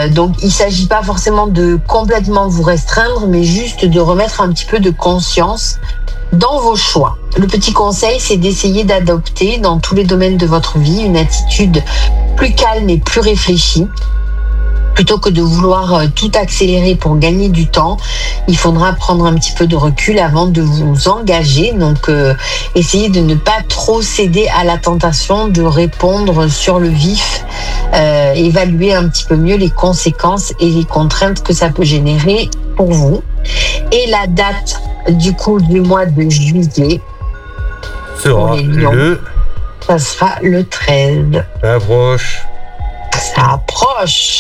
Donc, il ne s'agit pas forcément de complètement vous restreindre, mais juste de remettre un petit peu de conscience dans vos choix. Le petit conseil, c'est d'essayer d'adopter dans tous les domaines de votre vie une attitude plus calme et plus réfléchie. Plutôt que de vouloir tout accélérer pour gagner du temps, il faudra prendre un petit peu de recul avant de vous engager. Donc, essayez de ne pas trop céder à la tentation de répondre sur le vif. Évaluer un petit peu mieux les conséquences et les contraintes que ça peut générer pour vous. Et la date du coup du mois de juillet sera ça sera le 13. Ça approche.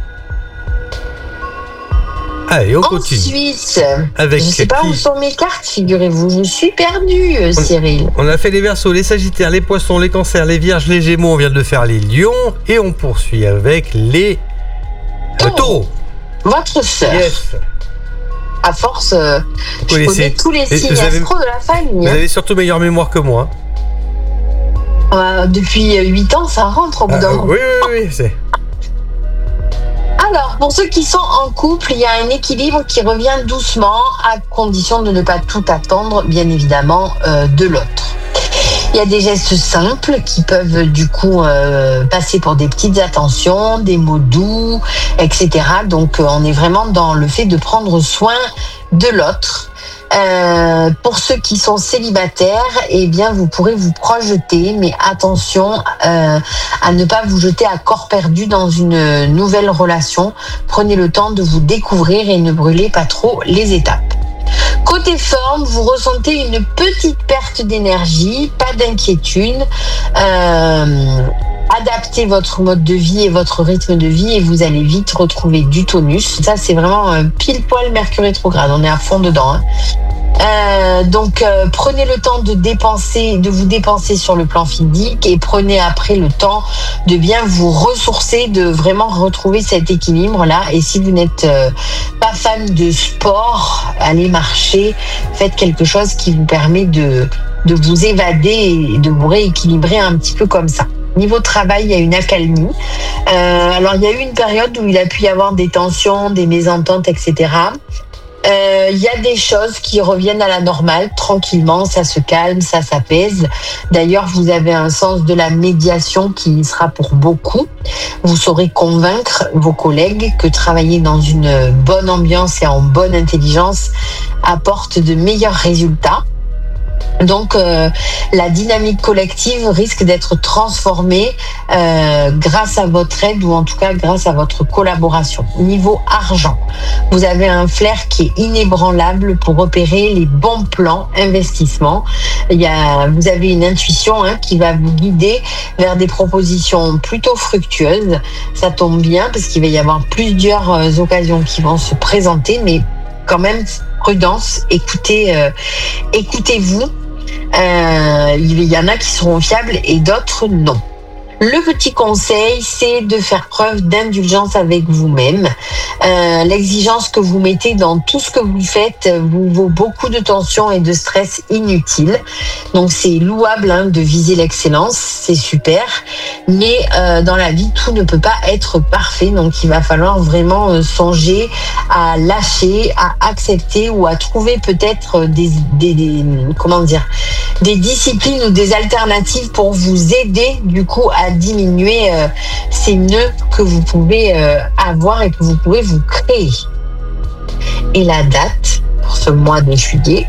Allez, on continue. Ensuite, je ne sais pas où sont mes cartes, figurez-vous. Je suis perdue, Cyril. On a fait les Verseaux, les Sagittaires, les Poissons, les Cancers, les Vierges, les Gémeaux. On vient de faire les Lions. Et on poursuit avec les Taureaux. Votre sœur. Yes. À force, je connais tous les signes astro de la famille. Vous avez surtout meilleure mémoire que moi. Depuis 8 ans, ça rentre au bout d'un moment. Oui, c'est... Alors, pour ceux qui sont en couple, il y a un équilibre qui revient doucement, à condition de ne pas tout attendre, bien évidemment, de l'autre. Il y a des gestes simples qui peuvent du coup passer pour des petites attentions, des mots doux, etc. Donc, on est vraiment dans le fait de prendre soin de l'autre. Pour ceux qui sont célibataires, eh bien, vous pourrez vous projeter, mais attention à ne pas vous jeter à corps perdu dans une nouvelle relation. Prenez le temps de vous découvrir et ne brûlez pas trop les étapes. Côté forme, vous ressentez une petite perte d'énergie, pas d'inquiétude. Adaptez votre mode de vie et votre rythme de vie et vous allez vite retrouver du tonus. Ça, c'est vraiment pile poil Mercure rétrograde. On est à fond dedans. Donc, prenez le temps de vous dépenser sur le plan physique et prenez après le temps de bien vous ressourcer, de vraiment retrouver cet équilibre-là. Et si vous n'êtes pas fan de sport, allez marcher, faites quelque chose qui vous permet de vous évader et de vous rééquilibrer un petit peu comme ça. Niveau travail, il y a une accalmie. Alors, il y a eu une période où il a pu y avoir des tensions, des mésententes, etc. Il y a des choses qui reviennent à la normale, tranquillement, ça se calme, ça s'apaise. D'ailleurs, vous avez un sens de la médiation qui sera pour beaucoup. Vous saurez convaincre vos collègues que travailler dans une bonne ambiance et en bonne intelligence apporte de meilleurs résultats. Donc, la dynamique collective risque d'être transformée grâce à votre aide ou en tout cas grâce à votre collaboration. Niveau argent, vous avez un flair qui est inébranlable pour repérer les bons plans investissement. Vous avez une intuition qui va vous guider vers des propositions plutôt fructueuses. Ça tombe bien parce qu'il va y avoir plusieurs occasions qui vont se présenter, mais quand même, prudence, écoutez-vous. Il y en a qui seront fiables et d'autres non. Le petit conseil, c'est de faire preuve d'indulgence avec vous-même. L'exigence que vous mettez dans tout ce que vous faites vous vaut beaucoup de tension et de stress inutiles. Donc c'est louable de viser l'excellence, c'est super. Mais dans la vie, tout ne peut pas être parfait. Donc il va falloir vraiment songer à lâcher, à accepter ou à trouver peut-être des disciplines ou des alternatives pour vous aider du coup à diminuer ces nœuds que vous pouvez avoir et que vous pouvez vous créer. Et la date pour ce mois de juillet,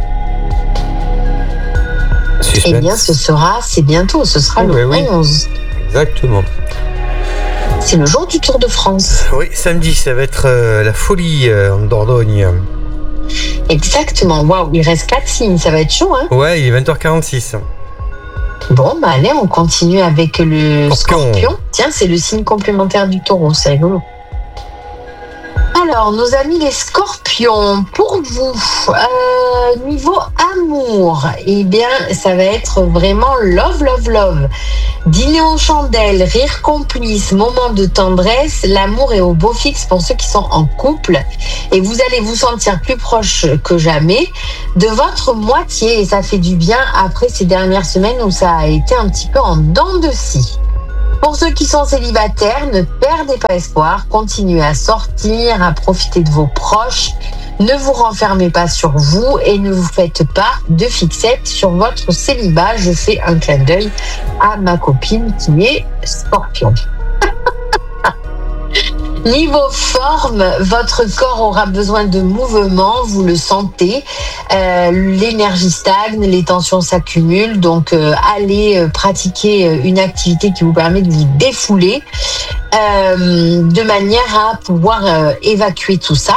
eh bien c'est bientôt, ce sera le 11. Exactement. C'est le jour du Tour de France. Oui, samedi, ça va être la folie en Dordogne. Exactement, waouh, il reste 4 signes, ça va être chaud, hein. Ouais, il est 20h46. Bon, allez, on continue avec le Scorpion. Tiens, c'est le signe complémentaire du Taureau, c'est rigolo. Alors, nos amis les Scorpions, pour vous, niveau amour, eh bien, ça va être vraiment love, love, love. Dîner aux chandelles, rire complice, moment de tendresse, l'amour est au beau fixe pour ceux qui sont en couple et vous allez vous sentir plus proche que jamais de votre moitié et ça fait du bien après ces dernières semaines où ça a été un petit peu en dents de scie. Pour ceux qui sont célibataires, ne perdez pas espoir, continuez à sortir, à profiter de vos proches. Ne vous renfermez pas sur vous et ne vous faites pas de fixette sur votre célibat. Je fais un clin d'œil à ma copine qui est Scorpion. Niveau forme, votre corps aura besoin de mouvement, vous le sentez. L'énergie stagne, les tensions s'accumulent. Donc, allez pratiquer une activité qui vous permet de vous défouler de manière à pouvoir évacuer tout ça.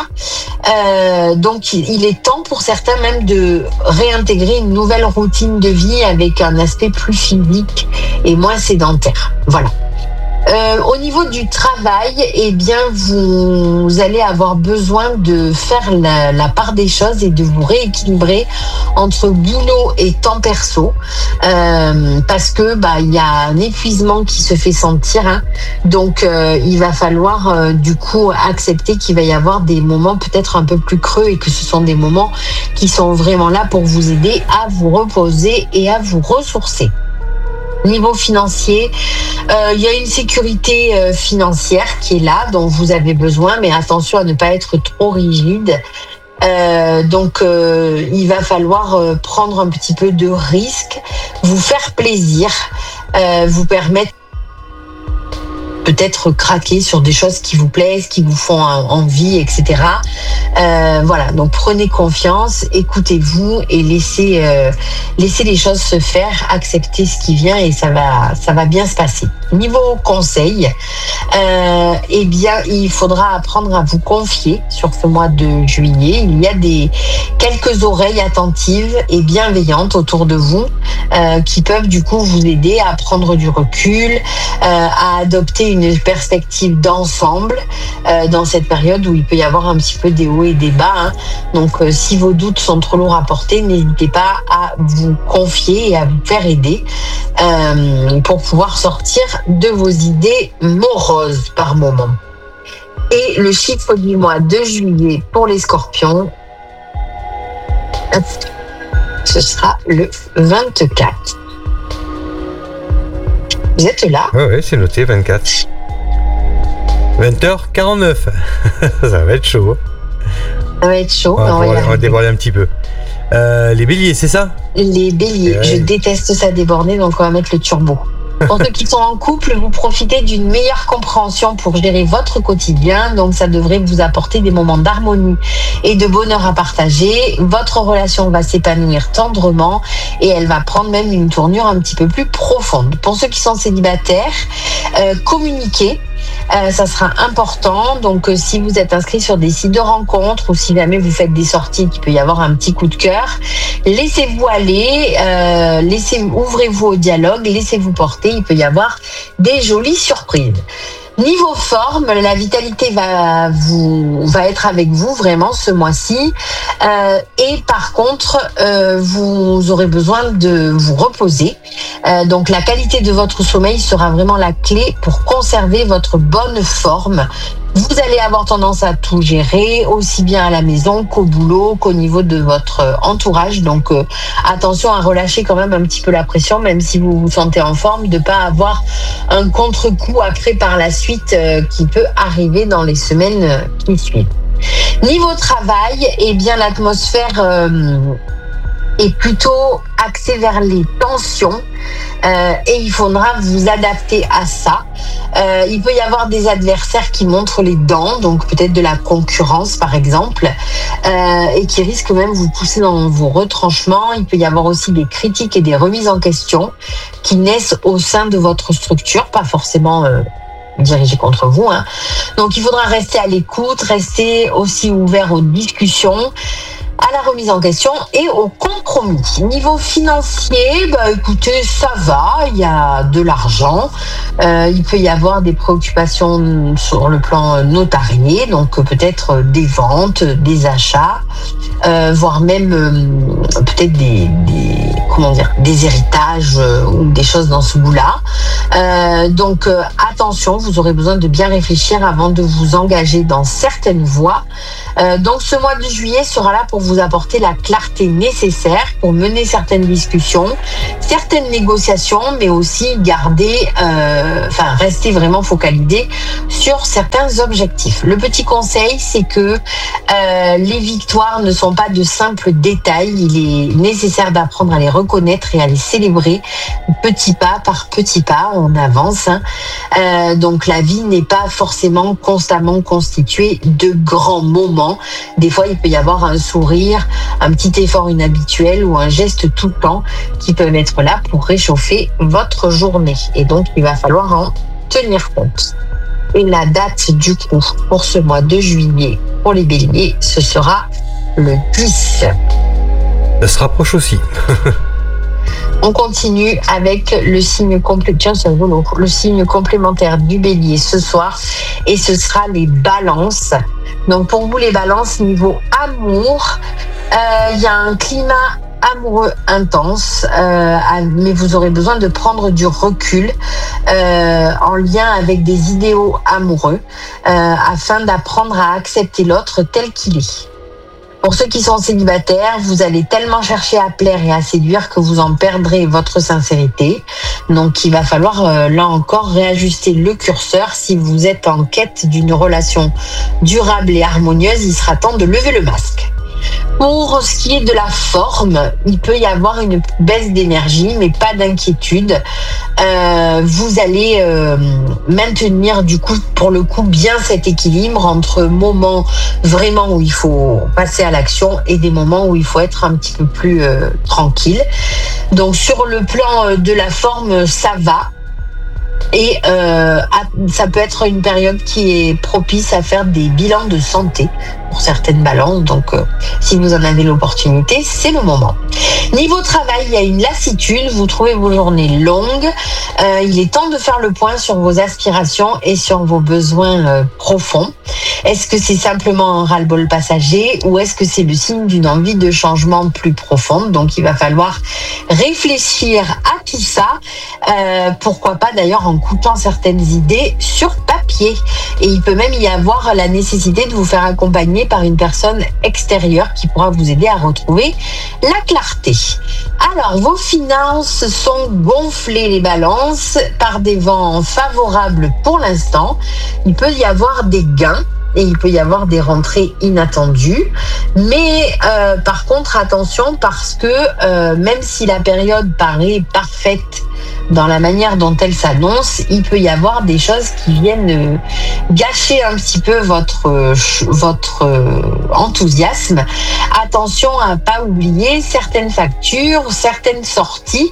Donc, il est temps pour certains même de réintégrer une nouvelle routine de vie avec un aspect plus physique et moins sédentaire. Voilà. Au niveau du travail, eh bien, vous allez avoir besoin de faire la part des choses et de vous rééquilibrer entre boulot et temps perso, parce que il y a un épuisement qui se fait sentir, hein. Donc il va falloir du coup accepter qu'il va y avoir des moments peut-être un peu plus creux et que ce sont des moments qui sont vraiment là pour vous aider à vous reposer et à vous ressourcer. Niveau financier, il y a une sécurité financière qui est là, dont vous avez besoin, mais attention à ne pas être trop rigide. Donc, il va falloir prendre un petit peu de risque, vous faire plaisir, vous permettre peut-être craquer sur des choses qui vous plaisent, qui vous font envie, etc. Voilà, donc prenez confiance, écoutez-vous et laissez les choses se faire, acceptez ce qui vient et ça va bien se passer. Niveau conseil, eh bien, il faudra apprendre à vous confier sur ce mois de juillet. Il y a quelques oreilles attentives et bienveillantes autour de vous qui peuvent du coup vous aider à prendre du recul, à adopter une perspective d'ensemble dans cette période où il peut y avoir un petit peu des hauts et des bas, hein. Donc si vos doutes sont trop lourds à porter, n'hésitez pas à vous confier et à vous faire aider pour pouvoir sortir de vos idées moroses par moment. Et le chiffre du mois de juillet pour les Scorpions, ce sera le 24. Vous êtes là ? Oui, c'est noté, 24. 20h49. Ça va être chaud. Ça va être chaud. On va déborder un petit peu. Les béliers, c'est ça ? Les béliers, je déteste ça déborder, donc on va mettre le turbo. Pour ceux qui sont en couple, vous profitez d'une meilleure compréhension pour gérer votre quotidien, donc ça devrait vous apporter des moments d'harmonie et de bonheur à partager. Votre relation va s'épanouir tendrement et elle va prendre même une tournure un petit peu plus profonde. Pour ceux qui sont célibataires, communiquez. Ça sera important. Donc, si vous êtes inscrit sur des sites de rencontres ou si jamais vous faites des sorties, qu'il peut y avoir un petit coup de cœur, laissez-vous aller, ouvrez-vous au dialogue, laissez-vous porter. Il peut y avoir des jolies surprises. Niveau forme, la vitalité va être avec vous vraiment ce mois-ci. Et par contre, vous aurez besoin de vous reposer. Donc la qualité de votre sommeil sera vraiment la clé pour conserver votre bonne forme. Vous allez avoir tendance à tout gérer, aussi bien à la maison qu'au boulot, qu'au niveau de votre entourage. Donc, attention à relâcher quand même un petit peu la pression, même si vous vous sentez en forme, de ne pas avoir un contre-coup après par la suite qui peut arriver dans les semaines qui suivent. Niveau travail, eh bien, l'atmosphère est plutôt axée vers les tensions et il faudra vous adapter à ça. Il peut y avoir des adversaires qui montrent les dents, donc peut-être de la concurrence par exemple, et qui risquent même de vous pousser dans vos retranchements. Il peut y avoir aussi des critiques et des remises en question qui naissent au sein de votre structure, pas forcément dirigées contre vous, hein. Donc il faudra rester à l'écoute, rester aussi ouvert aux discussions, à la remise en question et au compromis. Niveau financier, écoutez, ça va, il y a de l'argent, il peut y avoir des préoccupations sur le plan notarié, donc peut-être des ventes, des achats, voire même peut-être des héritages ou des choses dans ce goût-là. Donc attention, vous aurez besoin de bien réfléchir avant de vous engager dans certaines voies. Donc ce mois de juillet sera là pour vous vous apporter la clarté nécessaire pour mener certaines discussions, certaines négociations, mais aussi rester vraiment focalisé sur certains objectifs. Le petit conseil, c'est que les victoires ne sont pas de simples détails. Il est nécessaire d'apprendre à les reconnaître et à les célébrer petit pas par petit pas. On avance. Donc la vie n'est pas forcément constamment constituée de grands moments. Des fois, il peut y avoir un sourire, un petit effort inhabituel ou un geste tout le temps qui peuvent être là pour réchauffer votre journée. Et donc, il va falloir en tenir compte. Et la date du coup pour ce mois de juillet pour les béliers, ce sera le 10. Ça se rapproche aussi. On continue avec le signe le signe complémentaire du bélier ce soir, et ce sera les balances. Donc pour vous les balances, niveau amour, il y a un climat amoureux intense, mais vous aurez besoin de prendre du recul en lien avec des idéaux amoureux afin d'apprendre à accepter l'autre tel qu'il est. Pour ceux qui sont célibataires, vous allez tellement chercher à plaire et à séduire que vous en perdrez votre sincérité. Donc il va falloir là encore réajuster le curseur. Si vous êtes en quête d'une relation durable et harmonieuse, il sera temps de lever le masque. Pour ce qui est de la forme, il peut y avoir une baisse d'énergie, mais pas d'inquiétude. Vous allez maintenir du coup, pour le coup, bien cet équilibre entre moments vraiment où il faut passer à l'action et des moments où il faut être un petit peu plus tranquille. Donc sur le plan de la forme, ça va. Et ça peut être une période qui est propice à faire des bilans de santé pour certaines balances. Donc, si vous en avez l'opportunité, c'est le moment. Niveau travail, il y a une lassitude. Vous trouvez vos journées longues. Il est temps de faire le point sur vos aspirations et sur vos besoins profonds. Est-ce que c'est simplement un ras-le-bol passager ou est-ce que c'est le signe d'une envie de changement plus profonde? Donc, il va falloir réfléchir à tout ça. Pourquoi pas d'ailleurs en coupant certaines idées sur papier. Et il peut même y avoir la nécessité de vous faire accompagner par une personne extérieure qui pourra vous aider à retrouver la clarté. Alors, vos finances sont gonflées, les balances, par des vents favorables pour l'instant. Il peut y avoir des gains et il peut y avoir des rentrées inattendues. Mais par contre, attention, parce que même si la période paraît parfaite dans la manière dont elle s'annonce, il peut y avoir des choses qui viennent gâcher un petit peu votre enthousiasme. Attention à ne pas oublier certaines factures, certaines sorties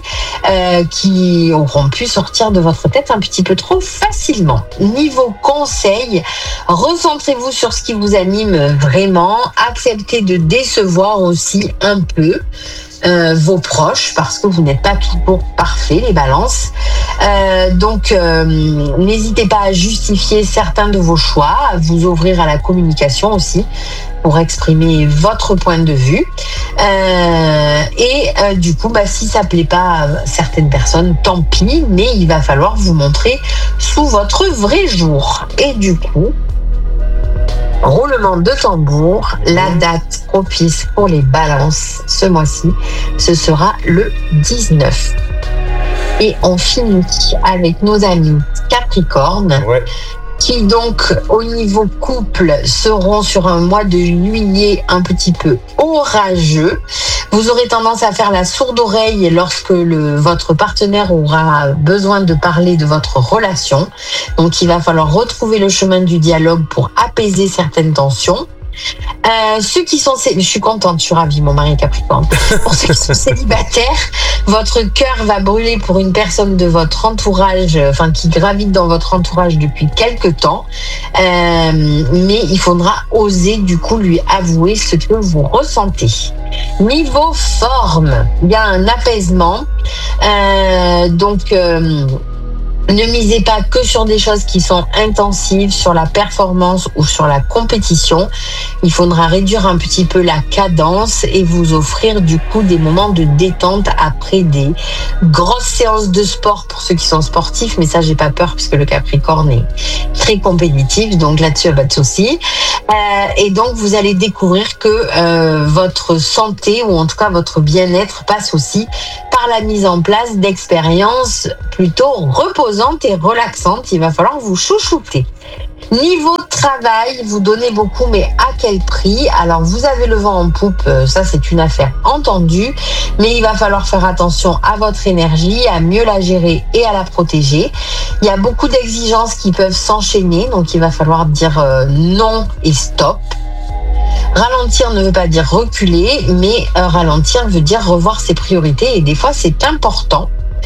qui auront pu sortir de votre tête un petit peu trop facilement. Niveau conseil, recentrez-vous sur ce qui vous anime vraiment. Acceptez de décevoir aussi un peu vos proches, parce que vous n'êtes pas toujours parfait, les balances. Donc, n'hésitez pas à justifier certains de vos choix, à vous ouvrir à la communication aussi, pour exprimer votre point de vue. Du coup, si ça plaît pas à certaines personnes, tant pis, mais il va falloir vous montrer sous votre vrai jour. Et du coup, roulement de tambour, la date propice pour les balances ce mois-ci, ce sera le 19. Et on finit avec nos amis Capricorne, qui donc au niveau couple seront sur un mois de juillet un petit peu orageux. Vous aurez tendance à faire la sourde oreille lorsque votre partenaire aura besoin de parler de votre relation. Donc il va falloir retrouver le chemin du dialogue pour apaiser certaines tensions. Ceux qui sont je suis contente, je suis ravie, mon mari est Capricorne. Pour ceux qui sont célibataires, votre cœur va brûler pour une personne de votre entourage, qui gravite dans votre entourage depuis quelque temps, mais il faudra oser du coup lui avouer ce que vous ressentez. Niveau forme, il y a un apaisement, ne misez pas que sur des choses qui sont intensives, sur la performance ou sur la compétition. Il faudra réduire un petit peu la cadence et vous offrir du coup des moments de détente après des grosses séances de sport pour ceux qui sont sportifs. Mais ça, j'ai pas peur puisque le Capricorne est très compétitif, donc là-dessus, pas de souci. Et donc, vous allez découvrir que votre santé, ou en tout cas votre bien-être, passe aussi par la mise en place d'expériences plutôt reposantes et relaxantes. Il va falloir vous chouchouter. Niveau travail, vous donnez beaucoup, mais à quel prix? Alors, vous avez le vent en poupe, ça c'est une affaire entendue, mais il va falloir faire attention à votre énergie, à mieux la gérer et à la protéger. Il y a beaucoup d'exigences qui peuvent s'enchaîner, donc il va falloir dire non et stop. Ralentir ne veut pas dire reculer, mais ralentir veut dire revoir ses priorités, et des fois c'est important.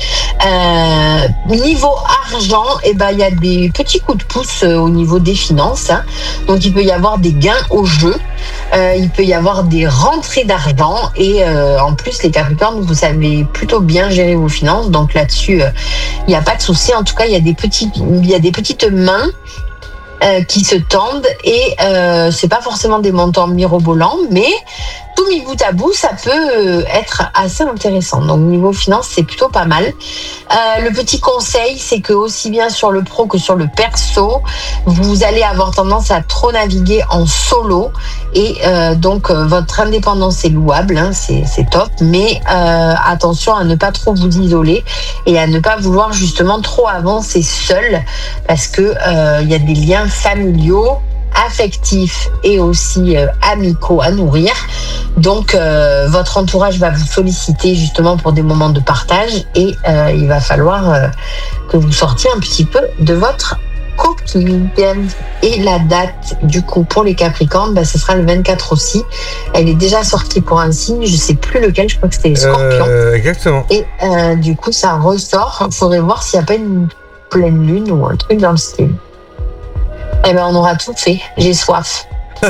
Niveau argent, il y a des petits coups de pouce au niveau des finances, hein. Donc il peut y avoir des gains au jeu, il peut y avoir des rentrées d'argent, et en plus les Capricornes, vous savez plutôt bien gérer vos finances, donc là-dessus il n'y a pas de souci. En tout cas, il y a des petites mains qui se tendent, et c'est pas forcément des montants mirobolants, mais tout mis bout à bout, ça peut être assez intéressant. Donc niveau finance, c'est plutôt pas mal. Le petit conseil, c'est que aussi bien sur le pro que sur le perso, vous allez avoir tendance à trop naviguer en solo, et donc votre indépendance est louable, hein, c'est top, mais attention à ne pas trop vous isoler et à ne pas vouloir justement trop avancer seul, parce que il y a des liens familiaux, affectifs et aussi amicaux à nourrir. Donc votre entourage va vous solliciter justement pour des moments de partage, et il va falloir que vous sortiez un petit peu de votre coquille. Et la date du coup pour les Capricornes, ce sera le 24 aussi. Elle est déjà sortie pour un signe, je sais plus lequel, je crois que c'était les Scorpions. Exactement. Et du coup ça ressort. Il faudrait voir s'il n'y a pas une pleine lune ou un truc dans le style. On aura tout fait. J'ai soif.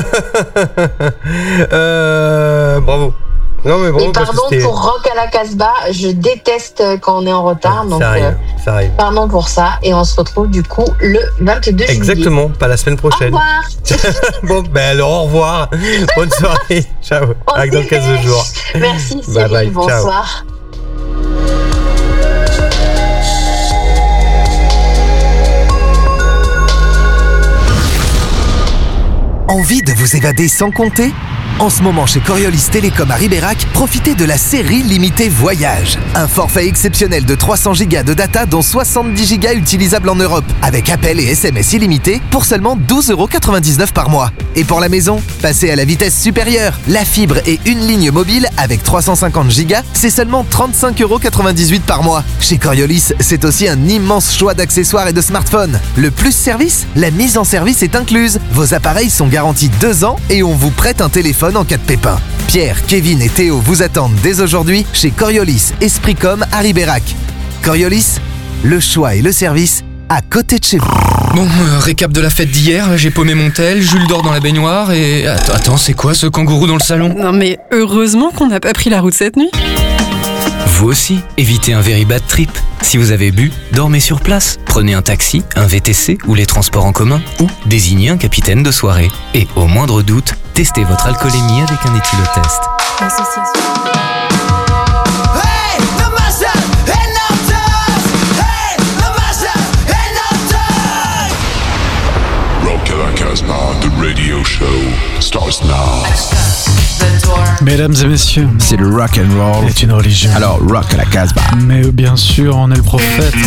Bravo. Non, mais bravo. Et pardon pour Rock à la Casbah, je déteste quand on est en retard. Donc, ça arrive. Pardon pour ça. Et on se retrouve du coup le 22 juillet. Exactement, pas la semaine prochaine. Au revoir. Bon, alors au revoir. Bonne soirée. Ciao. Avec dans 15 jours. Merci Cyril. Bye, bonsoir. Ciao. Envie de vous évader sans compter ? En ce moment, chez Coriolis Télécom à Ribérac, profitez de la série limitée Voyage. Un forfait exceptionnel de 300 Go de data, dont 70 Go utilisables en Europe, avec appels et SMS illimités pour seulement 12,99€ par mois. Et pour la maison, passez à la vitesse supérieure. La fibre et une ligne mobile avec 350 Go, c'est seulement 35,98€ par mois. Chez Coriolis, c'est aussi un immense choix d'accessoires et de smartphones. Le plus service, la mise en service est incluse. Vos appareils sont garantis 2 ans et on vous prête un téléphone en cas de pépin. Pierre, Kevin et Théo vous attendent dès aujourd'hui chez Coriolis Espricom à Ribérac. Coriolis, le choix et le service à côté de chez vous. Bon, récap de la fête d'hier, j'ai paumé mon tel, Jules dort dans la baignoire et... Attends, c'est quoi ce kangourou dans le salon? Non mais heureusement qu'on n'a pas pris la route cette nuit. Vous aussi, évitez un very bad trip. Si vous avez bu, dormez sur place. Prenez un taxi, un VTC ou les transports en commun, ou désignez un capitaine de soirée. Et au moindre doute, testez votre alcoolémie avec un éthylotest. Rock à la Casbah, the radio show starts now. Mesdames et messieurs, c'est le rock and roll. C'est une religion. Alors rock à la Casbah. Mais bien sûr, on est le prophète.